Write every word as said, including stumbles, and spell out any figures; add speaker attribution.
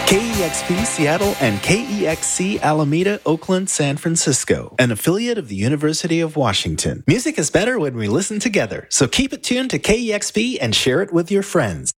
Speaker 1: K E X P Seattle and K E X C Alameda, Oakland, San Francisco, an affiliate of the University of Washington. Music is better when we listen together, so keep it tuned to K E X P and share it with your friends.